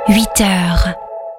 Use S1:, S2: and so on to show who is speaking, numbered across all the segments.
S1: 8h.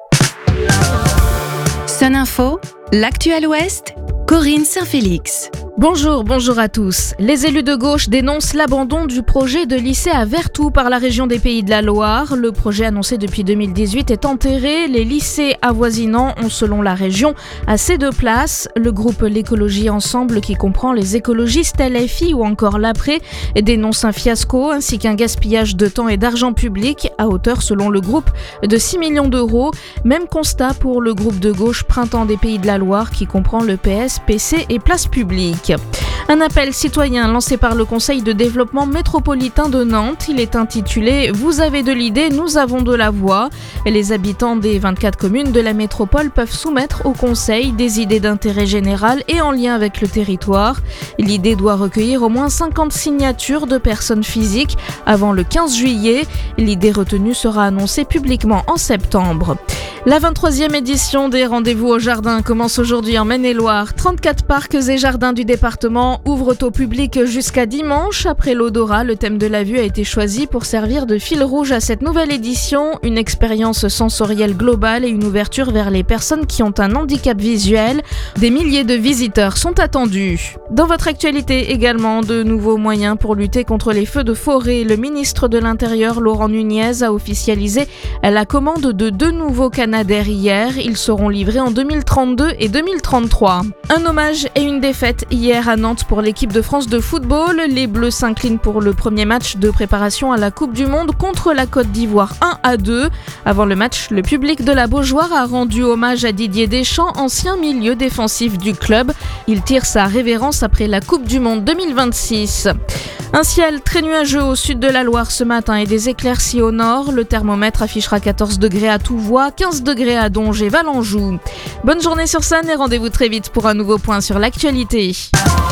S1: Sun Info, l'actuel Ouest, Corinne Saint-Félix.
S2: Bonjour à tous. Les élus de gauche dénoncent l'abandon du projet de lycée à Vertou par la région des Pays de la Loire. Le projet annoncé depuis 2018 est enterré. Les lycées avoisinants ont, selon la région, assez de place. Le groupe L'écologie ensemble, qui comprend les écologistes LFI ou encore l'Après, dénonce un fiasco ainsi qu'un gaspillage de temps et d'argent public à hauteur, selon le groupe, de 6 millions d'euros. Même constat pour le groupe de gauche Printemps des Pays de la Loire, qui comprend le PS, PC et Place Publique. Un appel citoyen lancé par le Conseil de développement métropolitain de Nantes. Il est intitulé « Vous avez de l'idée, nous avons de la voix ». Les habitants des 24 communes de la métropole peuvent soumettre au Conseil des idées d'intérêt général et en lien avec le territoire. L'idée doit recueillir au moins 50 signatures de personnes physiques avant le 15 juillet. L'idée retenue sera annoncée publiquement en septembre. La 23e édition des Rendez-vous au Jardin commence aujourd'hui en Maine-et-Loire. 34 parcs et jardins du département ouvrent au public jusqu'à dimanche. Après l'odorat, le thème de la vue a été choisi pour servir de fil rouge à cette nouvelle édition. Une expérience sensorielle globale et une ouverture vers les personnes qui ont un handicap visuel. Des milliers de visiteurs sont attendus. Dans votre actualité également, de nouveaux moyens pour lutter contre les feux de forêt. Le ministre de l'Intérieur, Laurent Nunez, a officialisé la commande de 2 nouveaux Canadair hier. Ils seront livrés en 2032 et 2033. Un hommage et une défaite hier à Nantes pour l'équipe de France de football. Les Bleus s'inclinent pour le premier match de préparation à la Coupe du Monde contre la Côte d'Ivoire 1-2. Avant le match, le public de la Beaujoire a rendu hommage à Didier Deschamps, ancien milieu défensif du club. Il tire sa révérence après la Coupe du Monde 2026. Un ciel très nuageux au sud de la Loire ce matin et des éclaircies au nord. Le thermomètre affichera 14 degrés à Touvois, 15 degrés à Donge et Valenjoux. Bonne journée sur Sun et rendez-vous très vite pour un nouveau point sur l'actualité.